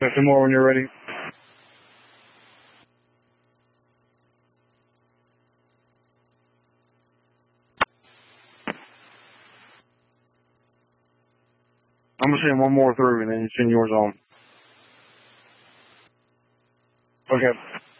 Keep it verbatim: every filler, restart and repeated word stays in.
Some more when you're ready. I'm going to send one more through and then you send yours on. Okay.